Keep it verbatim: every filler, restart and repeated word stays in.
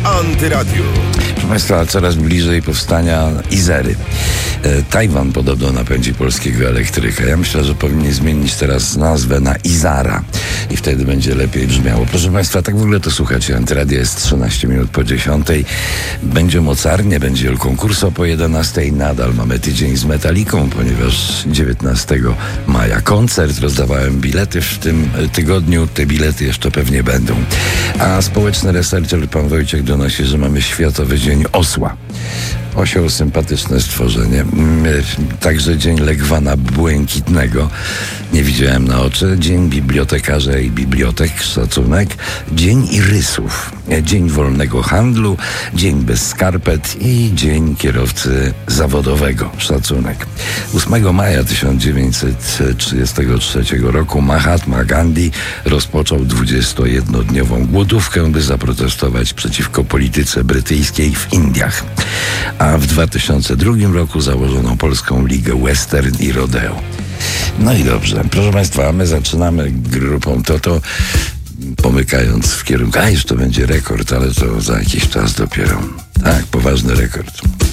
Antyradiu. Proszę Państwa, coraz bliżej powstania Izery. E, Tajwan podobno napędzi polskiego elektryka. Ja myślę, że powinien zmienić teraz nazwę na Izara i wtedy będzie lepiej brzmiało. Proszę Państwa, tak w ogóle to słuchacie. Antyradia jest trzynaście minut po dziesiątej. Będzie mocarnie, będzie El Concurso po jedenastej. Nadal mamy tydzień z Metaliką, ponieważ dziewiętnastego maja koncert. Rozdawałem bilety w tym tygodniu. Te bilety jeszcze pewnie będą. A społeczny researcher pan Wojciech donosi, że mamy Światowy Dzień Osła. Osioł, sympatyczne stworzenie. Także Dzień Legwana Błękitnego. Nie widziałem na oczy. Dzień Bibliotekarza i Bibliotek. Szacunek. Dzień Irysów. Dzień Wolnego Handlu. Dzień Bez Skarpet i Dzień Kierowcy Zawodowego. Szacunek. ósmego maja tysiąc dziewięćset trzydziestego trzeciego roku Mahatma Gandhi rozpoczął dwudziestojednodniową głodówkę, by zaprotestować przeciwko polityce brytyjskiej w Indiach. A w dwa tysiące drugim roku założono Polską Ligę Western i Rodeo. No i dobrze. Proszę Państwa, my zaczynamy grupą Toto, pomykając w kierunku, a jeszcze będzie rekord, ale to za jakiś czas dopiero. Tak, poważny rekord.